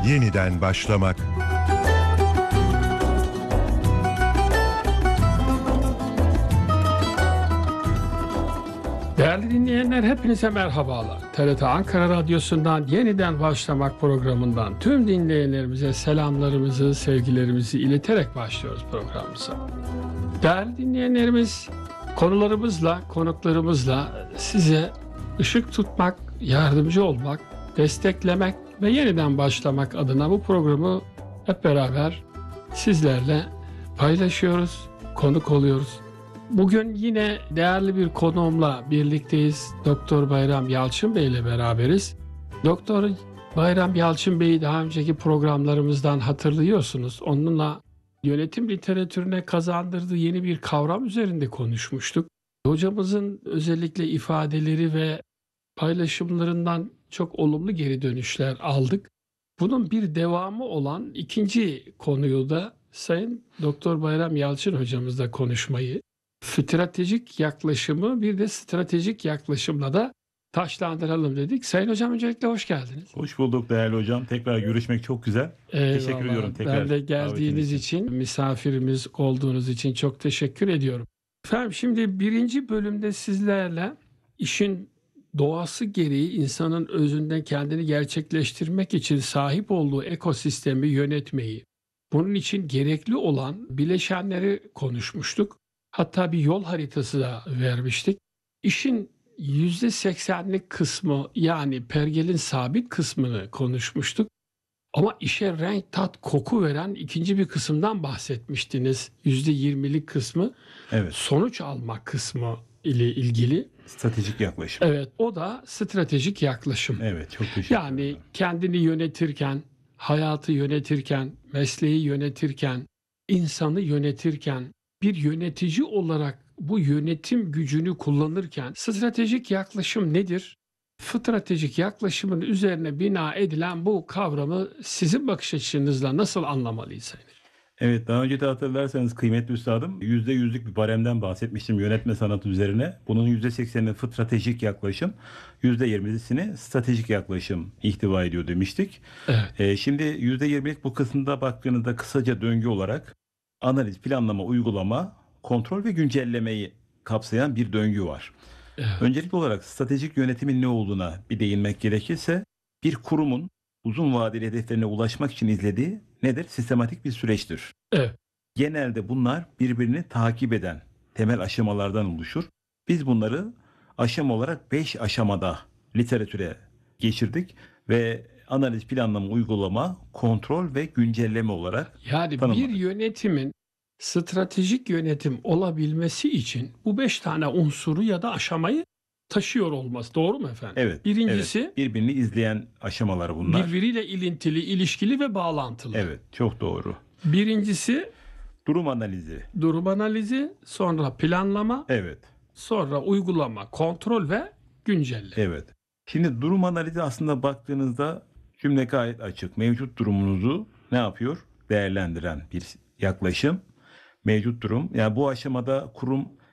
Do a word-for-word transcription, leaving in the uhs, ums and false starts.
yeniden başlamak. Değerli dinleyenler, hepinize merhabalar. T R T Ankara Radyosu'ndan Yeniden Başlamak programından tüm dinleyenlerimize selamlarımızı, sevgilerimizi ileterek başlıyoruz programımıza. Değerli dinleyenlerimiz, konularımızla, konuklarımızla size ışık tutmak, yardımcı olmak, desteklemek ve yeniden başlamak adına bu programı hep beraber sizlerle paylaşıyoruz, konuk oluyoruz. Bugün yine değerli bir konuğumla birlikteyiz. Doktor Bayram Yalçın Bey ile beraberiz. Doktor Bayram Yalçın Bey'i daha önceki programlarımızdan hatırlıyorsunuz. Onunla yönetim literatürüne kazandırdığı yeni bir kavram üzerinde konuşmuştuk. Hocamızın özellikle ifadeleri ve paylaşımlarından çok olumlu geri dönüşler aldık. Bunun bir devamı olan ikinci konuyu da Sayın Doktor Bayram Yalçın hocamızla konuşmayı, stratejik yaklaşımı bir de stratejik yaklaşımla da taşlandıralım dedik. Sayın hocam, öncelikle hoş geldiniz. Hoş bulduk değerli hocam. Tekrar görüşmek çok güzel. Eyvallah. Teşekkür ediyorum tekrar. Ben de geldiğiniz için. için, misafirimiz olduğunuz için çok teşekkür ediyorum. Efendim, şimdi birinci bölümde sizlerle işin doğası gereği insanın özünden kendini gerçekleştirmek için sahip olduğu ekosistemi yönetmeyi, bunun için gerekli olan bileşenleri konuşmuştuk. Hatta bir yol haritası da vermiştik. İşin yüzde seksenlik kısmı, yani pergelin sabit kısmını konuşmuştuk. Ama işe renk, tat, koku veren ikinci bir kısımdan bahsetmiştiniz. yüzde yirmilik kısmı, evet, sonuç alma kısmı ile ilgili. Stratejik yaklaşım. Evet, o da stratejik yaklaşım. Evet, çok teşekkür ederim. Yani kendini yönetirken, hayatı yönetirken, mesleği yönetirken, insanı yönetirken, bir yönetici olarak bu yönetim gücünü kullanırken stratejik yaklaşım nedir? Stratejik yaklaşımın üzerine bina edilen bu kavramı sizin bakış açınızla nasıl anlamalıyız? Evet, daha önce de hatırlarsanız kıymetli üstadım yüzde yüzlük bir baremden bahsetmiştim yönetme sanatı üzerine. Bunun yüzde seksenini stratejik yaklaşım, yüzde yirmisini stratejik yaklaşım ihtiva ediyor demiştik. Evet. Ee, şimdi yüzde yirmilik bu kısımda baktığınızda kısaca döngü olarak analiz, planlama, uygulama, kontrol ve güncellemeyi kapsayan bir döngü var. Evet. Öncelikli olarak stratejik yönetimin ne olduğuna bir değinmek gerekirse, bir kurumun uzun vadeli hedeflerine ulaşmak için izlediği nedir? Sistematik bir süreçtir. Evet. Genelde bunlar birbirini takip eden temel aşamalardan oluşur. Biz bunları aşama olarak beş aşamada literatüre geçirdik ve analiz, planlama, uygulama, kontrol ve güncelleme olarak Yani tanımladık. bir yönetimin stratejik yönetim olabilmesi için bu beş tane unsuru ya da aşamayı taşıyor olması. Doğru mu efendim? Evet. Birincisi, evet. Birbirini izleyen aşamalar bunlar. birbiriyle ilintili, ilişkili ve bağlantılı. Evet, çok doğru. Birincisi Durum analizi. durum analizi, sonra planlama, Evet. sonra uygulama, kontrol ve güncelleme. Evet. Şimdi durum analizi aslında baktığınızda cümle gayet açık. Mevcut durumunuzu ne yapıyor? Değerlendiren bir yaklaşım. Mevcut durum. Yani bu aşamada kurum